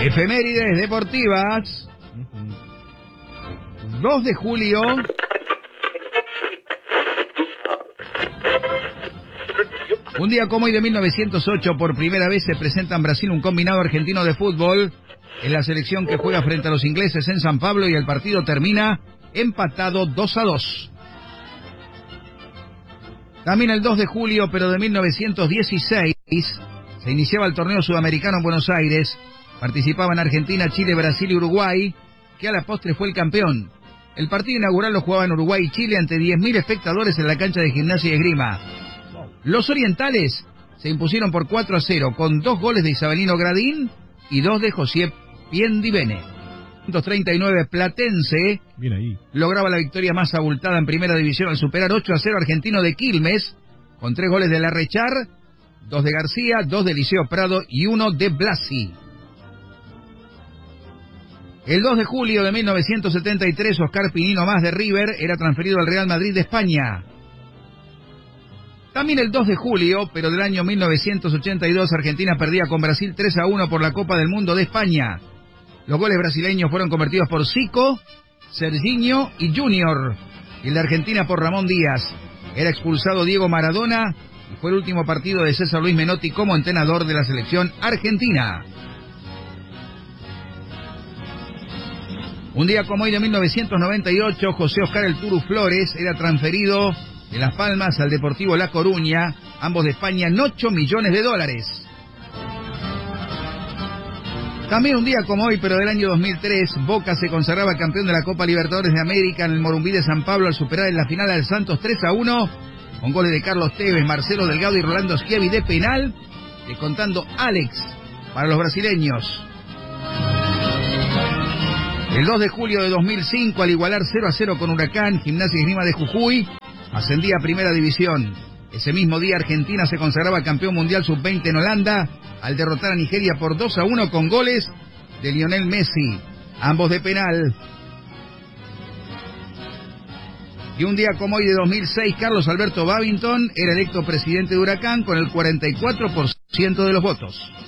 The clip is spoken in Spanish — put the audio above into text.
Efemérides deportivas. 2 de julio. Un día como hoy de 1908, por primera vez se presenta en Brasil un combinado argentino de fútbol en la selección que juega frente a los ingleses en San Pablo y el partido termina empatado 2-2. También el 2 de julio, pero de 1916, se iniciaba el torneo sudamericano en Buenos Aires. Participaban Argentina, Chile, Brasil y Uruguay, que a la postre fue el campeón. El partido inaugural lo jugaban Uruguay y Chile ante 10.000 espectadores en la cancha de Gimnasia y Esgrima. Los orientales se impusieron por 4-0 con 2 goles de Isabelino Gradín y 2 de José Piendivene. 139 Platense bien ahí. Lograba la victoria más abultada en primera división al superar 8-0 Argentino de Quilmes, con 3 goles de Larrechar, 2 de García, 2 de Liceo Prado y 1 de Blasi. El 2 de julio de 1973, Oscar Pinino Más de River era transferido al Real Madrid de España. También el 2 de julio, pero del año 1982, Argentina perdía con Brasil 3-1 por la Copa del Mundo de España. Los goles brasileños fueron convertidos por Zico, Serginho y Junior. Y el de Argentina por Ramón Díaz. Era expulsado Diego Maradona y fue el último partido de César Luis Menotti como entrenador de la selección argentina. Un día como hoy de 1998, José Oscar El Turu Flores era transferido de Las Palmas al Deportivo La Coruña, ambos de España, en $8 millones. También un día como hoy, pero del año 2003, Boca se consagraba campeón de la Copa Libertadores de América en el Morumbí de San Pablo al superar en la final al Santos 3-1, con goles de Carlos Tevez, Marcelo Delgado y Rolando Schiavi de penal, descontando Alex para los brasileños. El 2 de julio de 2005, al igualar 0-0 con Huracán, Gimnasia y Esgrima de Jujuy ascendía a Primera División. Ese mismo día Argentina se consagraba campeón mundial sub-20 en Holanda al derrotar a Nigeria por 2-1 con goles de Lionel Messi, ambos de penal. Y un día como hoy de 2006, Carlos Alberto Babington era electo presidente de Huracán con el 44% de los votos.